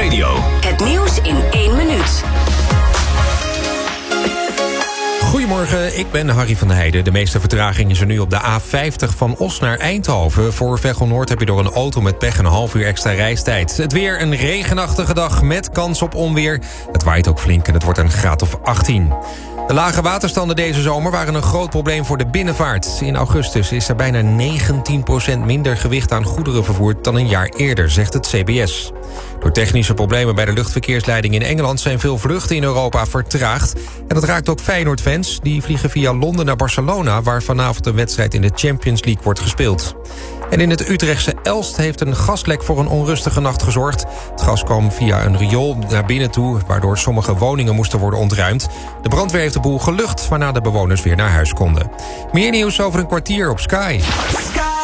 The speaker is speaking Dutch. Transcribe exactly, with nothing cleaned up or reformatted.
Radio. Het nieuws in één minuut. Goedemorgen, ik ben Harry van der Heijden. De meeste vertraging is er nu op de A vijftig van Os naar Eindhoven. Voor Veghel Noord heb je door een auto met pech een half uur extra reistijd. Het weer een regenachtige dag met kans op onweer. Het waait ook flink en het wordt een graad of achttien. De lage waterstanden deze zomer waren een groot probleem voor de binnenvaart. In augustus is er bijna negentien procent minder gewicht aan goederen vervoerd dan een jaar eerder, zegt het C B S. Door technische problemen bij de luchtverkeersleiding in Engeland zijn veel vluchten in Europa vertraagd. En dat raakt ook Feyenoord-fans. Die vliegen via Londen naar Barcelona, waar vanavond een wedstrijd in de Champions League wordt gespeeld. En in het Utrechtse Elst heeft een gaslek voor een onrustige nacht gezorgd. Het gas kwam via een riool naar binnen toe, waardoor sommige woningen moesten worden ontruimd. De brandweer heeft de boel gelucht, waarna de bewoners weer naar huis konden. Meer nieuws over een kwartier op Sky. Sky.